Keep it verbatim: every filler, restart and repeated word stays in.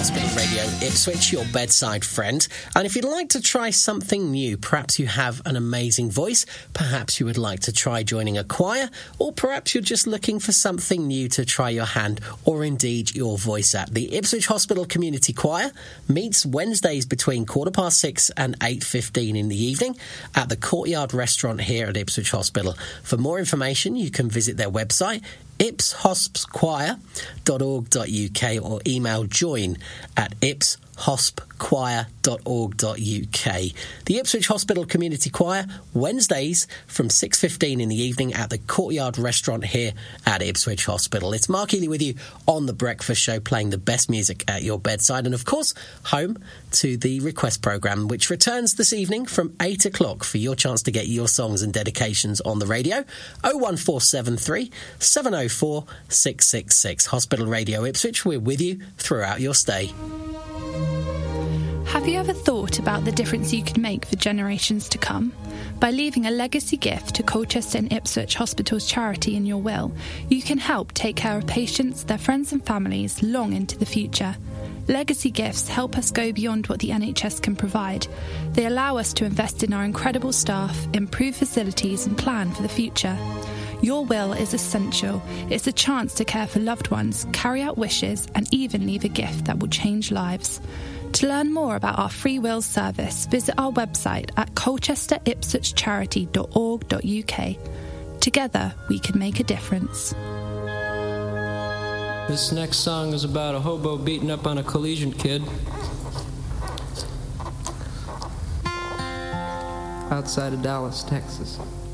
Hospital Radio Ipswich, your bedside friend. And if you'd like to try something new, perhaps you have an amazing voice, perhaps you would like to try joining a choir, or perhaps you're just looking for something new to try your hand or indeed your voice at. The Ipswich Hospital Community Choir meets Wednesdays between quarter past six and eight fifteen in the evening at the Courtyard Restaurant here at Ipswich Hospital. For more information, you can visit their website, ips hosps choir dot org dot u k, or email join at ips hosp choir dot org dot u k. The Ipswich Hospital Community Choir, Wednesdays from six fifteen in the evening at the Courtyard Restaurant here at Ipswich Hospital. It's Mark Healy with you on The Breakfast Show, playing the best music at your bedside, and of course, home to the request programme, which returns this evening from eight o'clock for your chance to get your songs and dedications on the radio. oh one four seven three, seven oh four, six six six. Hospital Radio Ipswich, we're with you throughout your stay. Have you ever thought about the difference you could make for generations to come? By leaving a legacy gift to Colchester and Ipswich Hospital's charity in your will, you can help take care of patients, their friends and families long into the future. Legacy gifts help us go beyond what the N H S can provide. They allow us to invest in our incredible staff, improve facilities and plan for the future. Your will is essential. It's a chance to care for loved ones, carry out wishes and even leave a gift that will change lives. To learn more about our free will service, visit our website at colchester ipswich charity dot org dot u k. Together, we can make a difference. This next song is about a hobo beating up on a collegiate kid outside of Dallas, Texas.